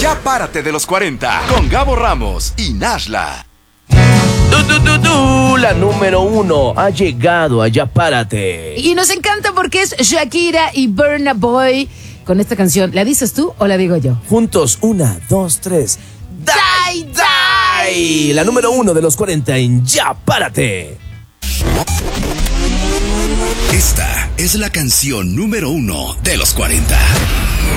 Ya párate de los 40 con Gabo Ramos y Nashla. La número 1 ha llegado a Ya Párate. Y nos encanta porque es Shakira y Burna Boy con esta canción. ¿La dices tú o la digo yo? Juntos, 1, 2, 3. ¡Die, die! La número 1 de los 40 en Ya Párate. Esta es la canción número 1 de los 40.